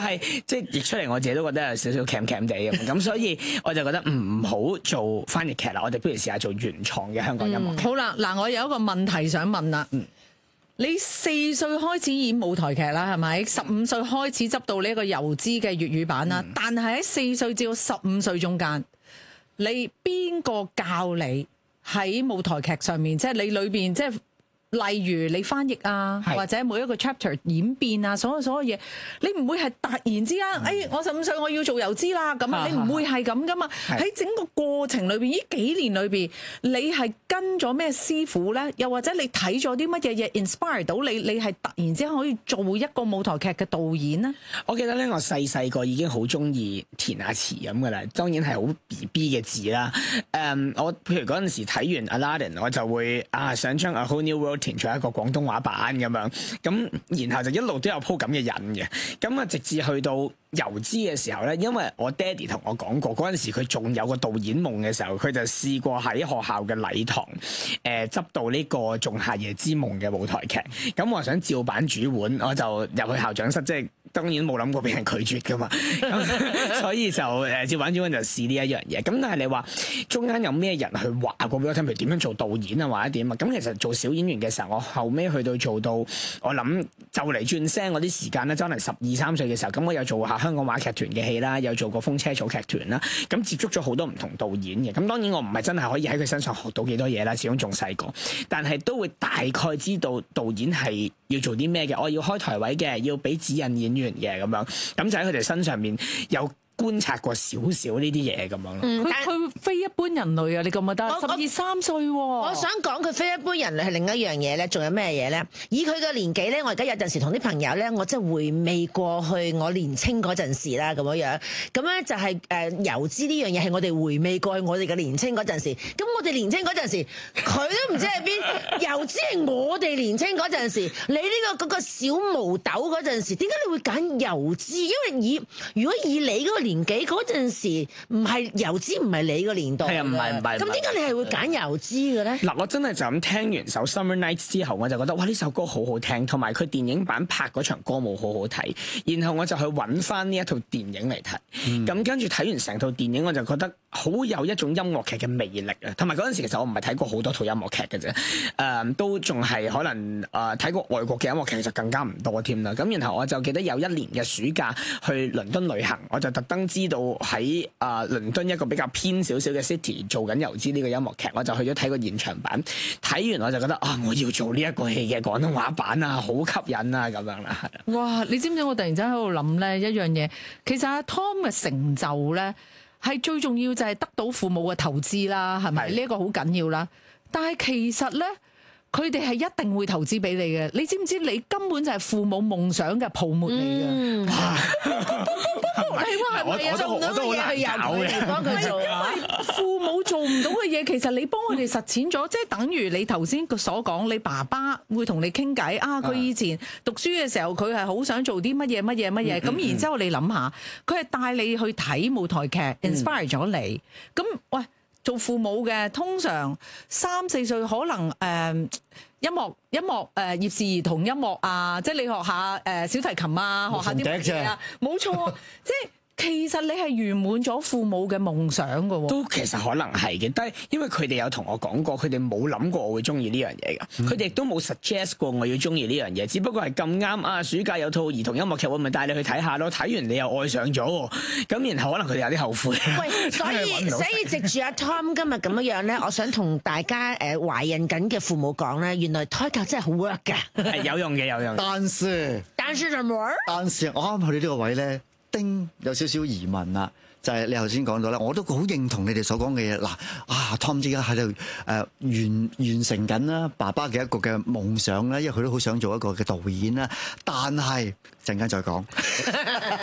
但係即係譯出嚟，我自己都覺得有少少鉗鉗地咁，所以我就覺得唔好做翻譯劇啦，我哋不如試下做原創嘅香港音樂劇。 好啦，嗱，我有一個問題想問啦。你4歲開始演舞台劇啦，係咪？15歲開始執到呢一個油脂嘅粵語版啦。但係喺4歲至到15歲中間，你邊個教你喺舞台劇上面？即係你裏邊，即係例如你翻譯啊，或者每一個 chapter 演變啊，所有嘢，你唔會係突然之間，我15歲我要做油脂啦，咁啊，你唔會係咁噶嘛？喺整個過程裏邊，呢幾年裏邊，你係跟咗咩師傅咧？又或者你睇咗啲乜嘢嘢 inspire 到你？你係突然之間可以做一個舞台劇嘅導演咧？我記得咧，我細個已經好中意填下詞咁噶啦，當然係好 BB 嘅字啦。我譬如嗰陣時睇完 Aladdin， 我就會想將 A Whole New World填出一個廣東話版咁樣，咁然後就一路都有鋪咁嘅癮嘅，咁啊直至去到油脂嘅時候咧，因為我爹哋同我講過，嗰陣時佢仲有個導演夢嘅時候，佢就試過喺學校嘅禮堂執到呢個《仲夏夜之夢》嘅舞台劇，咁我想照版主碗，我就入去校長室，即係當然冇諗過俾人拒絕噶嘛，所以就照版主碗就試呢一樣嘢。咁但係你話中間有咩人去話過俾我聽，譬如點樣做導演啊，或者點啊？咁其實做小演員嘅時候，我後尾去到做到，我諗就嚟轉聲嗰啲時間咧，真係12、13歲嘅時候，咁我有做下香港話劇團嘅戲啦，有做過風車草劇團啦，咁接觸咗好多唔同導演嘅。咁當然我唔係真係可以喺佢身上學到幾多嘢啦，始終仲細個，但係都會大概知道導演係要做啲咩嘅，我要開台位嘅，要俾指引演員嘅咁樣，咁就喺佢哋身上面有觀察過少少呢啲嘢咁樣咯。佢非一般人類啊！你覺唔覺得？12、13歲喎。 我想講佢非一般人類係另一樣嘢咧，仲有咩嘢咧？以佢嘅年紀咧，我而家有陣時同啲朋友咧，我即係回味過去我年青嗰陣時啦，咁樣。咁咧就係油脂呢樣嘢係我哋回味過去我哋嘅年青嗰陣時。咁我哋年青嗰陣時，佢都唔知喺邊。油脂係我哋年青嗰陣時，你呢個嗰個小毛豆嗰陣時，點解你會揀油脂？因為如果以你嗰個年紀嗰陣時，唔係油脂，唔係你個年代。係啊，唔係。咁點解你係會揀油脂嘅咧？嗱，我真係就咁聽完首 Summer Nights 之後，我就覺得哇，呢首歌好好聽，同埋佢電影版拍嗰場歌舞好好睇。然後我就去揾翻呢一套電影嚟睇。咁跟住睇完成套電影，我就覺得好有一種音樂劇嘅魅力啊！同埋嗰陣時其實我唔係睇過好多套音樂劇嘅啫，都仲係可能睇過外國嘅音樂劇，其實更加唔多添啦。咁然後我就記得有一年嘅暑假去倫敦旅行，我就特登知道喺倫敦一個比較偏少少嘅 city 做緊油脂呢個音樂劇，我就去咗睇個現場版。睇完我就覺得我要做呢一個戲嘅廣東話版啊，好吸引啊咁樣啦，係啊！哇！你知唔知我突然之間喺度諗咧一樣嘢？其實阿 Tom 嘅成就咧係最重要就係得到父母嘅投資啦，係咪？呢一個好緊要啦。但係其實咧，佢哋係一定會投資俾你嘅。你知唔知？你根本就係父母夢想嘅泡沫嚟嘅。我都好難搞嘅，幫佢做。因為父母做唔到嘅嘢，其實你幫佢哋實踐咗，即係等於你頭先所講，你爸爸會同你傾偈啊。佢以前讀書嘅時候，佢係好想做啲乜嘢乜嘢乜嘢。咁然之後你諗下，佢係帶你去睇舞台劇 ，inspire 咗你。咁喂，做父母嘅通常3、4歲可能音樂葉氏兒童音樂啊，即係你學下小提琴啊，學下啲乜嘢啊，冇錯，即係。其實你係圓滿咗父母嘅夢想㗎喎，都其實可能係嘅，但係因為佢哋有同我講過，佢哋冇諗過我會中意呢樣嘢㗎，佢哋亦都冇 suggest 過我要中意呢樣嘢，只不過係咁啱啊！暑假有套兒童音樂劇，我咪帶你去睇下咯，睇完你又愛上咗，咁然後可能佢哋有啲後悔。喂，所以藉住阿 Tom 今日咁樣咧，我想同大家懷孕緊嘅父母講咧，原來胎教真係好 work 㗎，係有用嘅，有用。但是什麼？但是我啱去到呢個位咧。有少少疑問啦，就係你頭先講到咧，我都好認同你哋所講嘅嘢。嗱，Tom 而家喺度完成緊啦，爸爸嘅一個嘅夢想啦，因為佢都好想做一個嘅導演啦。但係陣間再講。